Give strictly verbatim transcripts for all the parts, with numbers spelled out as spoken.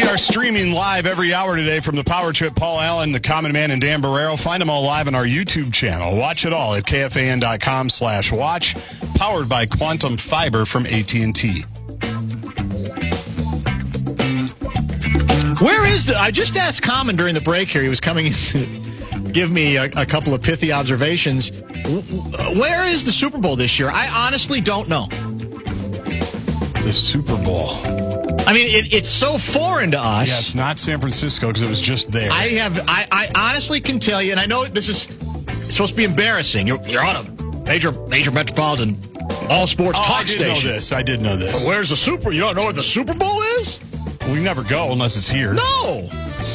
are streaming live every hour today from the Power Trip. Paul Allen, the Common Man, and Dan Barrero. Find them all live on our YouTube channel. Watch it all at kfan.com slash watch. Powered by Quantum Fiber from A T and T. Where is the... I just asked Common during the break here. He was coming in to give me a, a couple of pithy observations. Where is the Super Bowl this year? I honestly don't know. The Super Bowl. I mean, it, it's so foreign to us. Yeah, it's not San Francisco because it was just there. I have... I, I honestly can tell you, and I know this is supposed to be embarrassing. You're, you're on a major major metropolitan all-sports oh, talk I did station. know this. I did know this. But where's the Super... You don't know where the Super Bowl is? We never go unless it's here. No.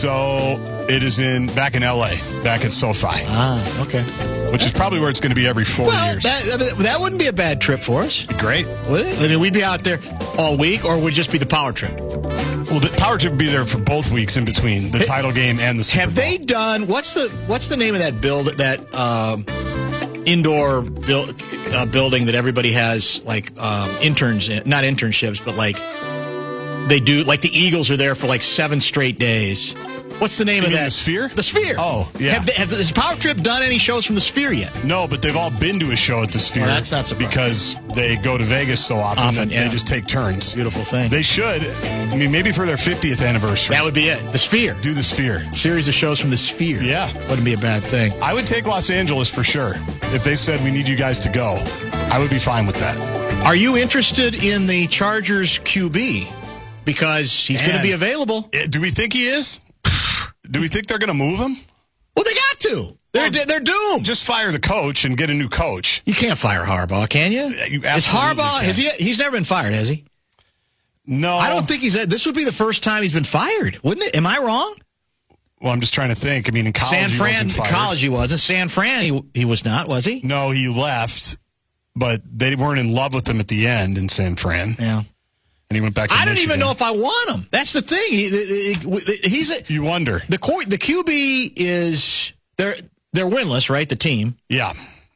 So it is in back in L A, back at SoFi. Ah, okay. Which is probably where it's going to be every four well, years. That, I mean, that wouldn't be a bad trip for us. Great. Would it? I mean, we'd be out there all week, or would it just be the power trip? Well, the power trip would be there for both weeks in between the hey, title game and the Super Have Bowl. they done, what's the what's the name of that build, that um, indoor build, uh, building that everybody has, like, um, interns in, not internships, but like, they do, like the Eagles are there for like seven straight days. What's the name you of mean that? The Sphere? The Sphere. Oh, yeah. Have, they, have has Power Trip done any shows from the Sphere yet? No, but they've all been to a show at the Sphere. Well, that's not surprising. Because they go to Vegas so often, often that yeah. they just take turns. Beautiful thing. They should. I mean, maybe for their fiftieth anniversary. That would be it. The Sphere. Do the Sphere. Series of shows from the Sphere. Yeah. Wouldn't be a bad thing. I would take Los Angeles for sure. If they said we need you guys to go, I would be fine with that. Are you interested in the Chargers Q B? Because he's going to be available. Do we think he is? Do we think they're going to move him? Well, they got to. They're well, they're doomed. Just fire the coach and get a new coach. You can't fire Harbaugh, can you? You is Harbaugh? Can. Has he? He's never been fired, has he? No, I don't think he's. This would be the first time he's been fired, wouldn't it? Am I wrong? Well, I'm just trying to think. I mean, in college, San Fran, he wasn't fired. college he wasn't. San Fran, he, he was not, was he? No, he left, but they weren't in love with him at the end in San Fran. Yeah. And he went back to I don't Michigan. even know if I want him. That's the thing. He, he's a, you wonder. The the Q B is they're they're winless, right? The team. Yeah.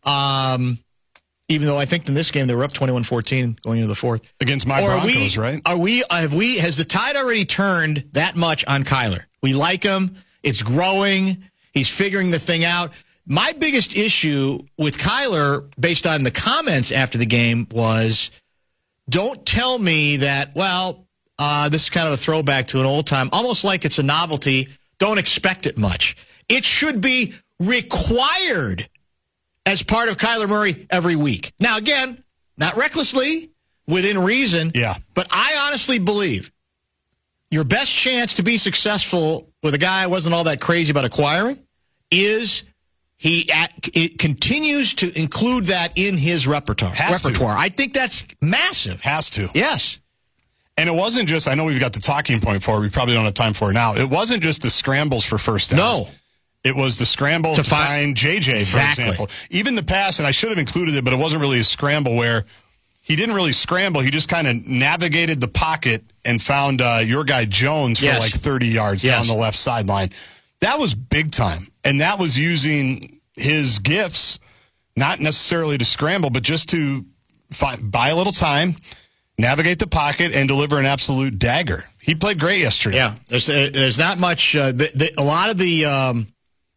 Um, even though I think in this game they were up twenty-one fourteen going into the fourth against my or Broncos, are we, right? Are we? Have we? Has the tide already turned that much on Kyler? We like him. It's growing. He's figuring the thing out. My biggest issue with Kyler, based on the comments after the game, was. Don't tell me that, well, uh, this is kind of a throwback to an old time, almost like it's a novelty. Don't expect it much. It should be required as part of Kyler Murray every week. Now, again, not recklessly, within reason. Yeah. But I honestly believe your best chance to be successful with a guy I wasn't all that crazy about acquiring is He at, it continues to include that in his repertoire. Has repertoire. To. I think that's massive. Has to. Yes. And it wasn't just, I know we've got the talking point for it. We probably don't have time for it now. It wasn't just the scrambles for first downs. No. It was the scramble to, to find, find J J, exactly. for example. Even the pass, and I should have included it, but it wasn't really a scramble where he didn't really scramble. He just kind of navigated the pocket and found uh, your guy Jones for yes. like thirty yards yes. down the left sideline. That was big time. And that was using his gifts, not necessarily to scramble, but just to find, buy a little time, navigate the pocket, and deliver an absolute dagger. He played great yesterday. Yeah, there's uh, there's not much. Uh, the, the, a lot of the um,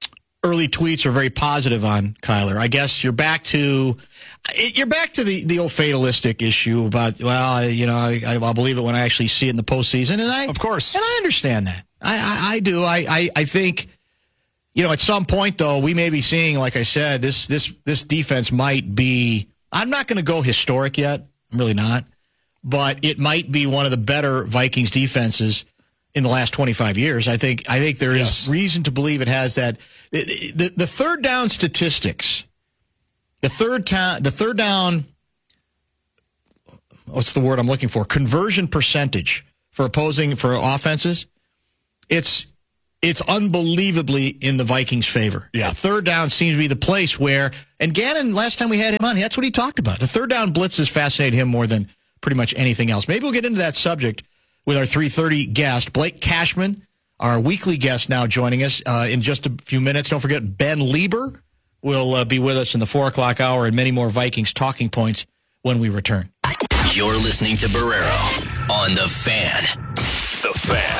early tweets are very positive on Kyler. I guess you're back to you're back to the, the old fatalistic issue about, well, you know, I, I'll believe it when I actually see it in the postseason, and I of course, and I understand that. I I, I do. I, I I think. You know, at some point, though, we may be seeing, like I said, this this this defense might be, I'm not going to go historic yet. I'm really not. But it might be one of the better Vikings defenses in the last twenty-five years. I think I think there yes. is reason to believe it has that. The, the, the third down statistics, the third, ta- the third down, what's the word I'm looking for? Conversion percentage for opposing, for offenses. It's It's unbelievably in the Vikings' favor. Yeah. The third down seems to be the place where, and Gannon, last time we had him on, that's what he talked about. The third down blitzes fascinate him more than pretty much anything else. Maybe we'll get into that subject with our three thirty guest, Blake Cashman, our weekly guest now joining us uh, in just a few minutes. Don't forget, Ben Lieber will uh, be with us in the four o'clock hour and many more Vikings talking points when we return. You're listening to Barrero on The Fan. The Fan.